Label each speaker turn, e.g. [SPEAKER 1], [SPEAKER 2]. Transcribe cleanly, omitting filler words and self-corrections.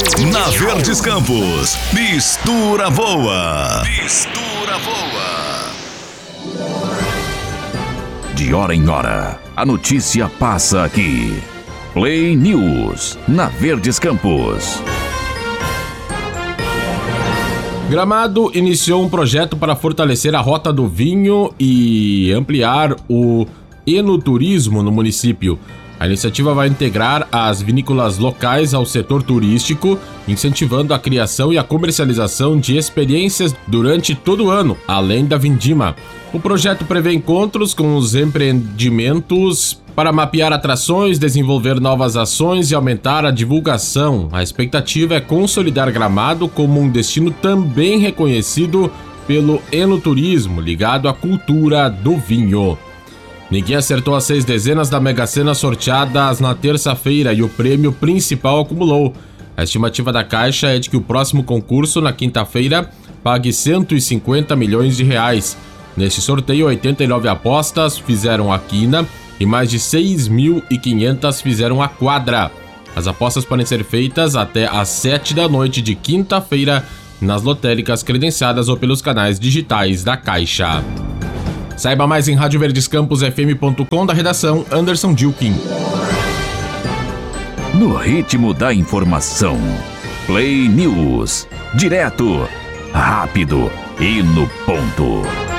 [SPEAKER 1] Na Verdes Campos, Mistura Boa. Mistura Boa. De hora em hora, a notícia passa aqui. Play News, na Verdes Campos.
[SPEAKER 2] Gramado iniciou um projeto para fortalecer a Rota do Vinho e ampliar o enoturismo no município. A iniciativa vai integrar as vinícolas locais ao setor turístico, incentivando a criação e a comercialização de experiências durante todo o ano, além da vindima. O projeto prevê encontros com os empreendimentos para mapear atrações, desenvolver novas ações e aumentar a divulgação. A expectativa é consolidar Gramado como um destino também reconhecido pelo enoturismo, ligado à cultura do vinho. Ninguém acertou as 6 dezenas da Mega Sena sorteadas na terça-feira e o prêmio principal acumulou. A estimativa da Caixa é de que o próximo concurso, na quinta-feira, pague 150 milhões de reais. Neste sorteio, 89 apostas fizeram a quina e mais de 6.500 fizeram a quadra. As apostas podem ser feitas até às 7 da noite de quinta-feira nas lotéricas credenciadas ou pelos canais digitais da Caixa. Saiba mais em radioverdescamposfm.com, da redação Anderson Dilkin.
[SPEAKER 1] No ritmo da informação, Play News. Direto, rápido e no ponto.